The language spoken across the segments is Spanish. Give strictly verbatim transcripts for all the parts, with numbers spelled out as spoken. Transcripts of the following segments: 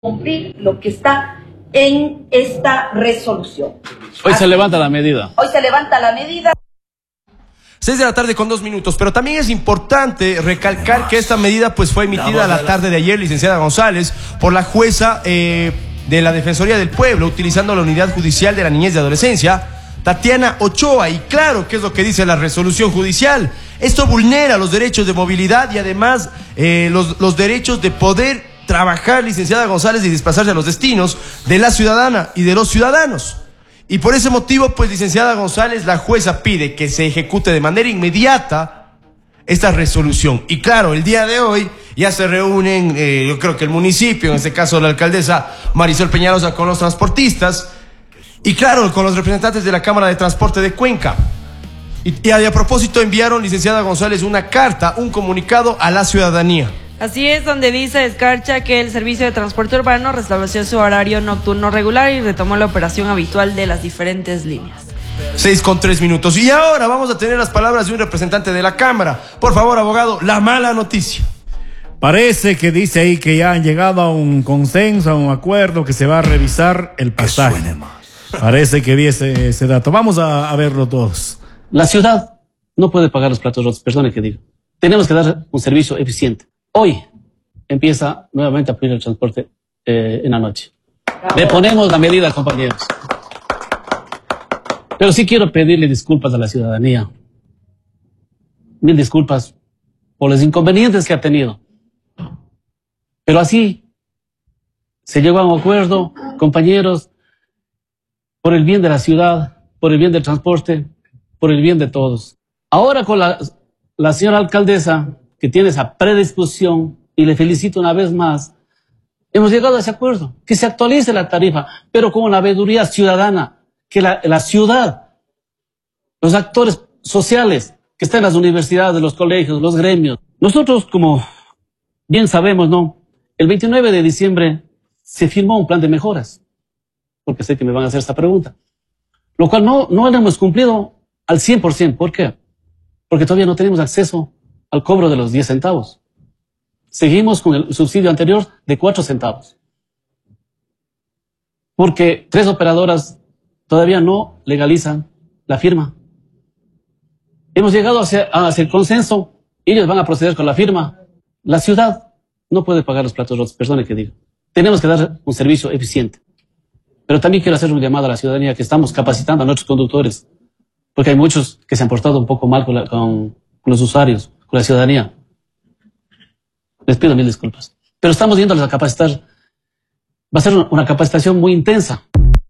cumplir lo que está en esta resolución. Hoy Así se levanta la medida. Hoy se levanta la medida. Seis de la tarde con dos minutos, pero también es importante recalcar que esta medida pues fue emitida la tarde de ayer, licenciada González, por la jueza eh, de la Defensoría del Pueblo, utilizando la Unidad Judicial de la Niñez y Adolescencia, Tatiana Ochoa. Y claro, ¿qué es lo que dice la resolución judicial? Esto vulnera los derechos de movilidad y además eh, los, los derechos de poder trabajar, licenciada González, y desplazarse a los destinos de la ciudadana y de los ciudadanos. Y por ese motivo, pues, licenciada González, la jueza pide que se ejecute de manera inmediata esta resolución. Y claro, el día de hoy ya se reúnen, eh, yo creo que el municipio, en este caso la alcaldesa Marisol Peñalosa, con los transportistas, y claro, con los representantes de la Cámara de Transporte de Cuenca. Y, y a, y a propósito enviaron, licenciada González, una carta, un comunicado a la ciudadanía. Así es, donde dice Escarcha que el servicio de transporte urbano restableció su horario nocturno regular y retomó la operación habitual de las diferentes líneas. Seis con tres minutos. Y ahora vamos a tener las palabras de un representante de la Cámara. Por favor, abogado, la mala noticia. Parece que dice ahí que ya han llegado a un consenso, a un acuerdo, que se va a revisar el pasaje. Parece que vi ese, ese dato. Vamos a, a verlo todos. La ciudad no puede pagar los platos rotos, perdone que diga. Tenemos que dar un servicio eficiente. Hoy empieza nuevamente a fluir el transporte eh, en la noche. Le ponemos la medida, compañeros. Pero sí quiero pedirle disculpas a la ciudadanía. Mil disculpas por los inconvenientes que ha tenido. Pero así se llegó a un acuerdo, compañeros, por el bien de la ciudad, por el bien del transporte, por el bien de todos. Ahora con la, la señora alcaldesa, que tiene esa predisposición, y le felicito una vez más, hemos llegado a ese acuerdo, que se actualice la tarifa, pero con una veeduría ciudadana, que la, la ciudad, los actores sociales que están en las universidades, los colegios, los gremios. Nosotros, como bien sabemos, ¿no? El veintinueve de diciembre se firmó un plan de mejoras, porque sé que me van a hacer esta pregunta, lo cual no, no lo hemos cumplido al cien por ciento. ¿Por qué? Porque todavía no tenemos acceso al cobro de los diez centavos. Seguimos con el subsidio anterior de cuatro centavos. Porque tres operadoras todavía no legalizan la firma. Hemos llegado hacia, hacia el consenso, ellos van a proceder con la firma. La ciudad no puede pagar los platos rotos, perdone que diga. Tenemos que dar un servicio eficiente. Pero también quiero hacer un llamado a la ciudadanía, que estamos capacitando a nuestros conductores, porque hay muchos que se han portado un poco mal con, la, con, con los usuarios, con la ciudadanía. Les pido mil disculpas. Pero estamos yéndoles a capacitar. Va a ser una capacitación muy intensa.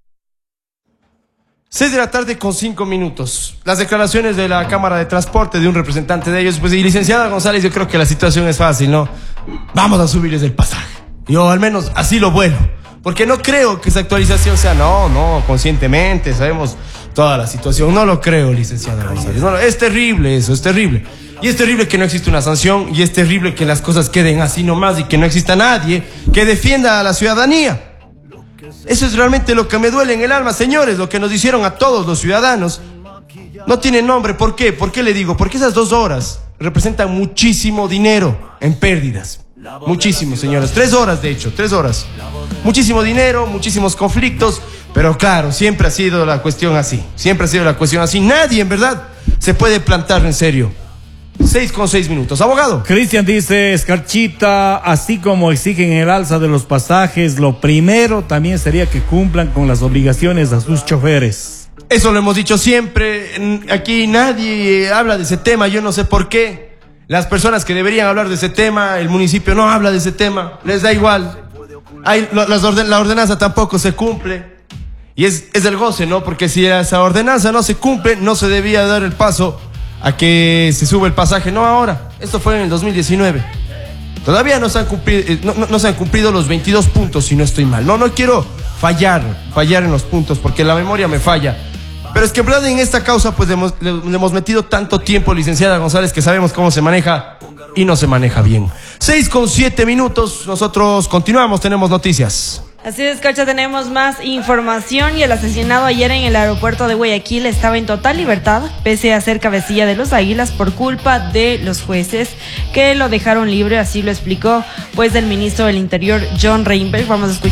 Seis de la tarde con cinco minutos. Las declaraciones de la Cámara de Transporte, de un representante de ellos, pues, y licenciada González, yo creo que la situación es fácil, ¿no? Vamos a subirles el pasaje. Yo al menos así lo vuelo. Porque no creo que esa actualización sea, no, no, conscientemente, sabemos toda la situación. No lo creo, licenciada González. No, es terrible eso, es terrible. Y es terrible que no exista una sanción, y es terrible que las cosas queden así nomás y que no exista nadie que defienda a la ciudadanía. Eso es realmente lo que me duele en el alma, señores, lo que nos hicieron a todos los ciudadanos. No tiene nombre. ¿Por qué? ¿Por qué le digo? Porque esas dos horas representan muchísimo dinero en pérdidas. Muchísimo, señores. Tres horas, de hecho, tres horas. Muchísimo dinero, muchísimos conflictos, pero claro, siempre ha sido la cuestión así. Siempre ha sido la cuestión así. Nadie, en verdad, se puede plantar en serio. Seis con seis minutos. Abogado. Cristian dice, Escarchita, así como exigen el alza de los pasajes, lo primero también sería que cumplan con las obligaciones a sus choferes. Eso lo hemos dicho siempre. Aquí nadie habla de ese tema. Yo no sé por qué. Las personas que deberían hablar de ese tema, el municipio no habla de ese tema. Les da igual. Hay, las orden, la ordenanza tampoco se cumple. Y es, es el goce, ¿no? Porque si esa ordenanza no se cumple, no se debía dar el paso a que se sube el pasaje. No ahora. Esto fue en el dos mil diecinueve. Todavía no se han cumplido, no, no, no se han cumplido los veintidós puntos, si no estoy mal. No, no quiero fallar, fallar en los puntos, porque la memoria me falla. Pero es que en verdad en esta causa pues le hemos, le, le hemos metido tanto tiempo, licenciada González, que sabemos cómo se maneja y no se maneja bien. Seis con siete minutos, nosotros continuamos, tenemos noticias. Así es, Cacha, tenemos más información y el asesinado ayer en el aeropuerto de Guayaquil estaba en total libertad, pese a ser cabecilla de los Águilas por culpa de los jueces que lo dejaron libre, así lo explicó pues el ministro del Interior, John Reinberg. Vamos a escuchar.